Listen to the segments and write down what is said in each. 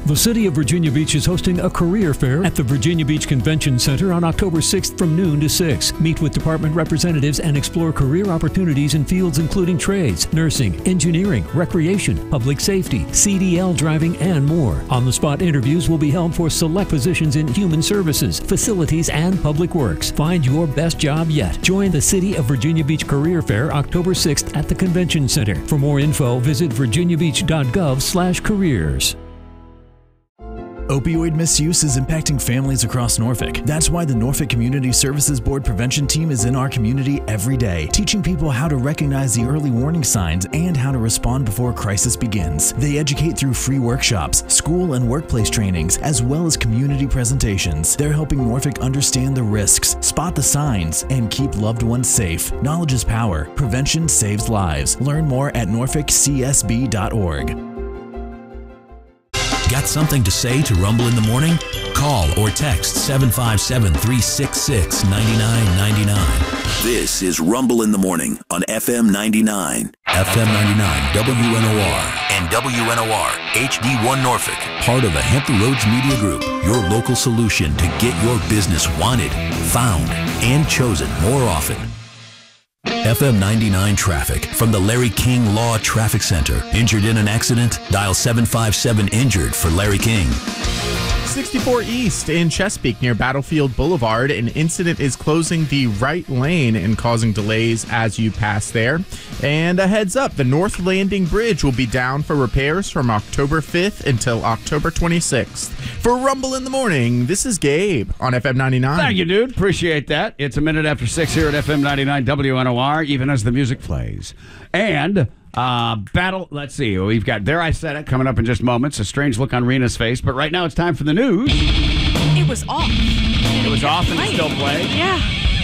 The City of Virginia Beach is hosting a career fair at the Virginia Beach Convention Center on October 6th from noon to 6. Meet with department representatives and explore career opportunities in fields including trades, nursing, engineering, recreation, public safety, CDL driving, and more. On-the-spot interviews will be held for select positions in human services, facilities, and public works. Find your best job yet. Join the City of Virginia Beach Career Fair October 6th at the Convention Center. For more info, visit virginiabeach.gov/careers. Opioid misuse is impacting families across Norfolk. That's why the Norfolk Community Services Board prevention team is in our community every day, teaching people how to recognize the early warning signs and how to respond before a crisis begins. They educate through free workshops, school and workplace trainings, as well as community presentations. They're helping Norfolk understand the risks, spot the signs, and keep loved ones safe. Knowledge is power. Prevention saves lives. Learn more at norfolkcsb.org. Got something to say to Rumble in the Morning? Call or text 757-366-9999. This is Rumble in the Morning on FM 99. FM 99 WNOR and WNOR HD1 Norfolk. Part of the Hampton Roads Media Group. Your local solution to get your business wanted, found, and chosen more often. FM 99 traffic from the Larry King Law Traffic Center. Injured in an accident? Dial 757-INJURED for Larry King. 64 East in Chesapeake near Battlefield Boulevard. An incident is closing the right lane and causing delays as you pass there. And a heads up, the North Landing Bridge will be down for repairs from October 5th until October 26th. For Rumble in the Morning, this is Gabe on FM 99. Thank you, dude. Appreciate that. It's a minute after 6 here at FM 99 WNOR, even as the music plays. And let's see, we've got There I Said It coming up in just moments. A strange look on Rena's face, but right now it's time for the news. It was off. It was off and it's still playing? Yeah.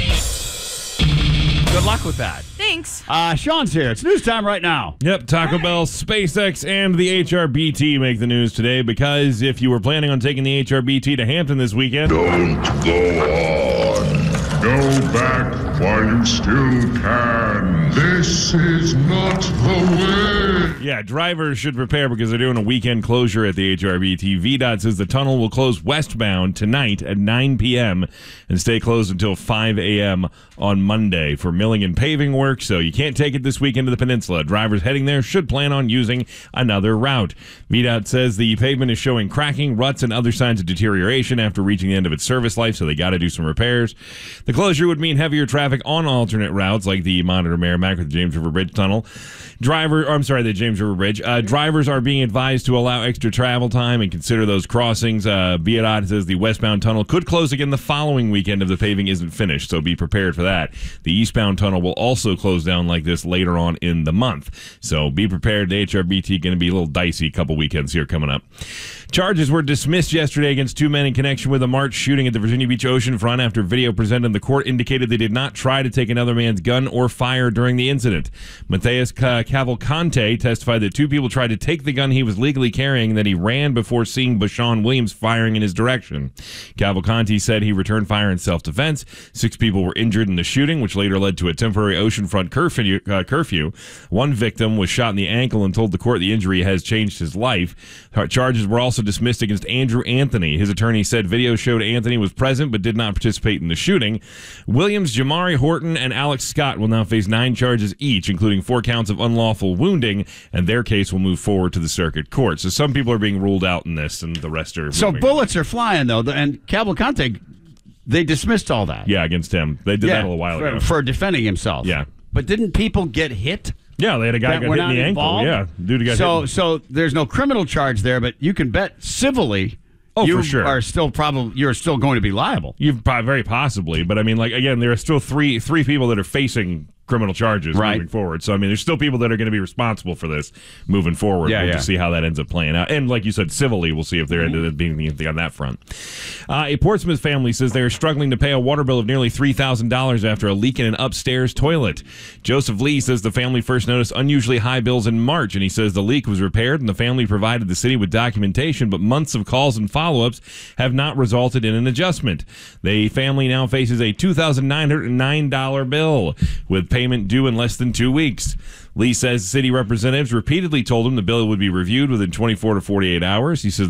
Good luck with that. Thanks. Sean's here. It's news time right now. Yep, Taco Bell, SpaceX, and the HRBT make the news today because if you were planning on taking the HRBT to Hampton this weekend... Don't go on. Go back while you still can. This is not the way. Yeah, drivers should prepare because they're doing a weekend closure at the HRBT. VDOT says the tunnel will close westbound tonight at 9 p.m. and stay closed until 5 a.m. on Monday for milling and paving work, so you can't take it this weekend to the peninsula. Drivers heading there should plan on using another route. VDOT says the pavement is showing cracking, ruts, and other signs of deterioration after reaching the end of its service life, so they got to do some repairs. The closure would mean heavier traffic on alternate routes like the Monitor Merrimack or the James River Bridge tunnel. The James River Bridge. Drivers are being advised to allow extra travel time and consider those crossings. VDOT says the westbound tunnel could close again the following weekend if the paving isn't finished, so be prepared for that. The eastbound tunnel will also close down like this later on in the month, so be prepared. The HRBT going to be a little dicey a couple weekends here coming up. Charges were dismissed yesterday against two men in connection with a March shooting at the Virginia Beach oceanfront after video presented in the court indicated they did not try to take another man's gun or fire during the incident. Matthias Cavalcante testified that two people tried to take the gun he was legally carrying and that he ran before seeing Bashawn Williams firing in his direction. Cavalcante said he returned fire in self-defense. 6 people were injured in the shooting, which later led to a temporary oceanfront curfew. One victim was shot in the ankle and told the court the injury has changed his life. Charges were also dismissed against Andrew Anthony. His attorney said video showed Anthony was present but did not participate in the shooting. Williams, Jamari Horton, and Alex Scott will now face 9 charges each, including 4 counts of unlawful wounding, and their case will move forward to the circuit court. So some people are being ruled out in this, and the rest are... So bullets are flying, though, and Cavalcante, they dismissed all that. Yeah, against him. They did that a little while ago. For defending himself. Yeah. But didn't people get hit? Yeah, they had a guy got hit in the ankle. Yeah, dude got hit. So there's no criminal charge there, but you can bet civilly. For sure. You're still going to be liable. Very possibly, but I mean, like again, there are still three people that are facing criminal charges moving forward. So I mean, there's still people that are going to be responsible for this moving forward. We'll just see how that ends up playing out. And like you said, civilly, we'll see if there ended up being anything on that front. A Portsmouth family says they are struggling to pay a water bill of nearly $3,000 after a leak in an upstairs toilet. Joseph Lee says the family first noticed unusually high bills in March, and he says the leak was repaired and the family provided the city with documentation, but months of calls and follow-ups have not resulted in an adjustment. The family now faces a $2,909 bill with payment due in less than 2 weeks. Lee says city representatives repeatedly told him the bill would be reviewed within 24 to 48 hours. He says